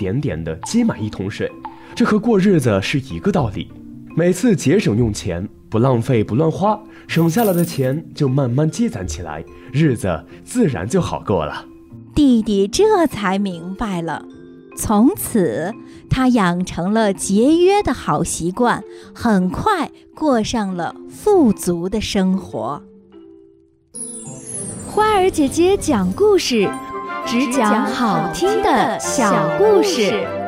点点地积满一桶水，这和过日子是一个道理。每次节省用钱，不浪费不乱花，省下来的钱就慢慢积攒起来，日子自然就好过了。 弟弟这才明白了，从此他养成了节约的好习惯，很快过上了富足的生活。 花儿姐姐讲故事，只讲好听的小故事。